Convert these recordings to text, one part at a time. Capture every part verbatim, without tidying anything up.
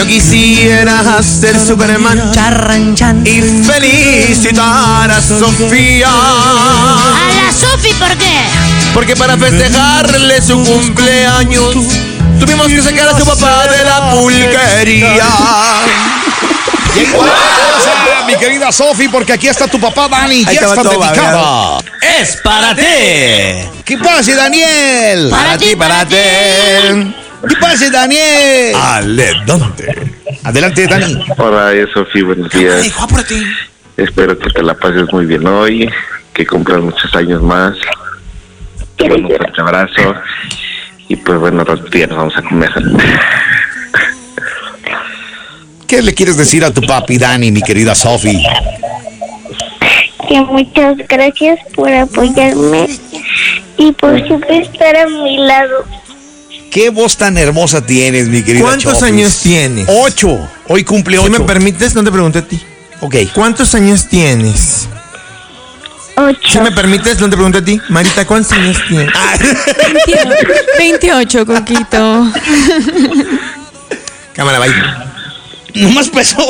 Yo quisiera ser Superman Charran, chan. y felicitar a Sofía. A la Sofi, ¿por qué? Porque para festejarle su cumpleaños tuvimos que sacar a su papá de la pulquería. Y igual, mi querida Sofi, porque aquí está tu papá, Dani. Ya está dedicada. Es para ti. ¿Qué pasa, Daniel? Para ti, para ti. ¿Qué pasa, Daniel? Adelante. Adelante, Dani. Hola, Sofi, buenos días. Espero que te la pases muy bien hoy, que cumplas muchos años más. Te mando un fuerte abrazo. Y pues bueno, los días nos vamos a comer. ¿Qué le quieres decir a tu papi, Dani, mi querida Sofi? Que muchas gracias por apoyarme y por siempre estar a mi lado. ¿Qué voz tan hermosa tienes, mi querida ¿Cuántos Chofis? años tienes? Ocho. Hoy cumple ocho. Si me permites, no te pregunté a ti. Ok. ¿Cuántos años tienes? Ocho. Si me permites, no te pregunté a ti. Marita, ¿cuántos años tienes? veintiocho, Coquito. Cámara, bye. Nomás pesó.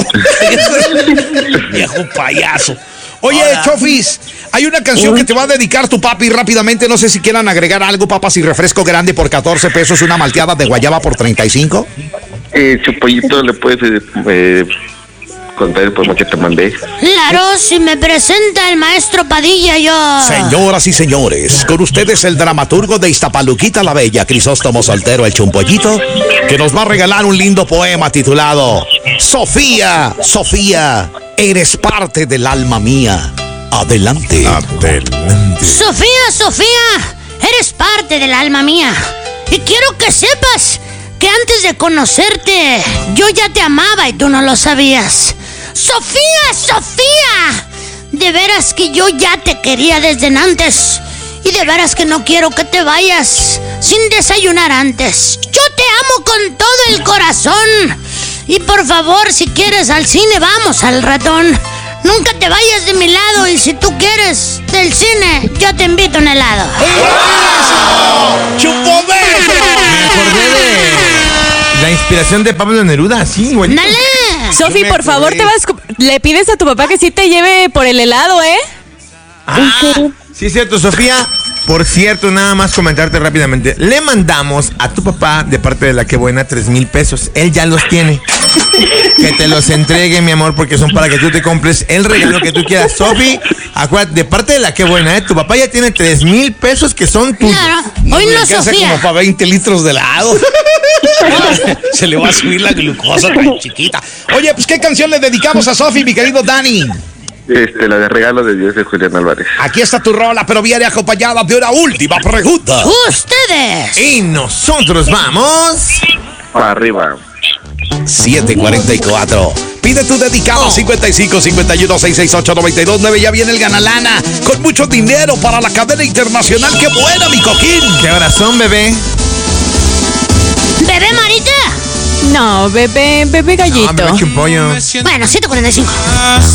Viejo payaso. Oye, Hola. Chofis, hay una canción que te va a dedicar tu papi rápidamente. No sé si quieran agregar algo, papas y refresco grande por catorce pesos, una malteada de guayaba por treinta y cinco. Eh, Chupollito, ¿le puedes eh, eh, contar el poema que te mandé? Claro, si me presenta el maestro Padilla, yo... Señoras y señores, con ustedes el dramaturgo de Iztapaluquita la Bella, Crisóstomo Soltero, el Chumpollito, que nos va a regalar un lindo poema titulado Sofía, Sofía, eres parte del alma mía. Adelante. Adelante. Sofía, Sofía, eres parte del alma mía. Y quiero que sepas que antes de conocerte, yo ya te amaba y tú no lo sabías. Sofía, Sofía, de veras que yo ya te quería desde antes. Y de veras que no quiero que te vayas sin desayunar antes. Yo te amo con todo el corazón. Y por favor, si quieres al cine, vamos al ratón. Nunca te vayas de mi lado y si tú quieres del cine, yo te invito a un helado. ¡Chupo beso! Me acordé de la inspiración de Pablo Neruda, sí, güey. ¡Dale! Sofi, por favor, te vas, le pides a tu papá que sí te lleve por el helado, ¿eh? Ah, sí, es cierto, Sofía. Por cierto, nada más comentarte rápidamente. Le mandamos a tu papá, de parte de la que buena, tres mil pesos. Él ya los tiene. Que te los entregue, mi amor, porque son para que tú te compres el regalo que tú quieras. Sofi, acuérdate, de parte de la que buena, ¿eh? Tu papá ya tiene tres mil pesos que son tuyos. Claro, hoy no, Que hace Sofía. como para veinte litros de helado. Se le va a subir la glucosa tan chiquita. Oye, pues ¿qué canción le dedicamos a Sofi, mi querido Dani? Este, la de regalo de Dios de Julián Álvarez. Aquí está tu rola, pero viene acompañada de una última pregunta. Ustedes. Y nosotros vamos. Para arriba. siete cuarenta y cuatro. Pide tu dedicado Oh. cincuenta y cinco, cincuenta y uno, seiscientos sesenta y ocho, noventa y dos nueve. Ya viene el Ganalana con mucho dinero para la cadena internacional. ¡Qué buena, mi coquín! ¿Qué horas son, bebé? ¿Bebé Marita? No, bebé, bebé gallito. No, bebé Chumpollo. Bueno, ciento cuarenta y cinco.